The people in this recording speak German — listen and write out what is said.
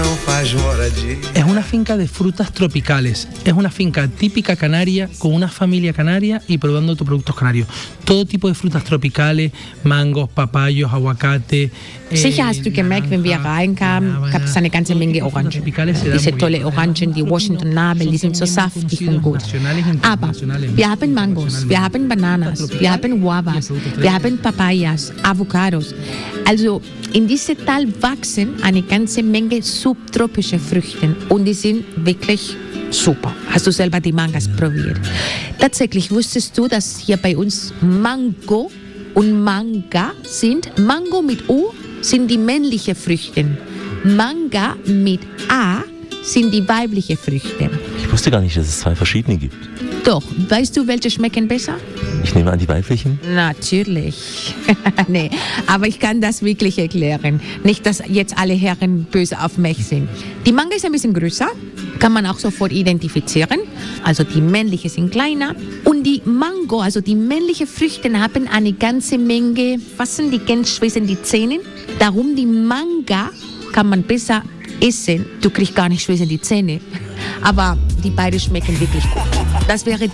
Es una finca de frutas tropicales. Es una finca típica canaria, con una familia canaria y probando otros productos canarios. Todo tipo de frutas tropicales, mangos, papayos, aguacate. Sicher hast du gemerkt, wenn wir reinkamen, gab es eine ganze Menge Orangen. Diese tolle Orangen, die Washington Nabel, die sind so saftig und gut. Aber wir haben Mangos, wir haben Bananas, wir haben Guavas, wir haben Papayas, Avocados. Also in diesem Tal wachsen eine ganze Menge subtropische Früchte und die sind wirklich super. Hast du selber die Mangas probiert? Tatsächlich wusstest du, dass hier bei uns Mango und Manga sind? Mango mit U sind die männlichen Früchte. Manga mit A sind die weiblichen Früchte. Ich wusste gar nicht, dass es 2 verschiedene gibt. Doch, weißt du, welche schmecken besser? Ich nehme an, die weiblichen? Natürlich. Nee, aber ich kann das wirklich erklären. Nicht, dass jetzt alle Herren böse auf mich sind. Die Manga ist ein bisschen größer, kann man auch sofort identifizieren. Also die männlichen sind kleiner. Und die Mango, also die männlichen Früchte, haben eine ganze Menge, was sind die ganz schweren die Zähne? Darum die Manga kann man besser essen. Du kriegst gar nicht schwer die Zähne. Aber die beiden schmecken wirklich gut. Das wäre